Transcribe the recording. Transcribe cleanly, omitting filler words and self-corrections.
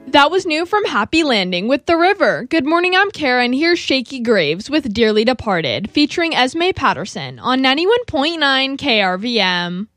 That was new from Happy Landing with The River. Good morning, I'm Kara, and here's Shaky Graves with Dearly Departed, featuring Esme Patterson on 91.9 KRVM.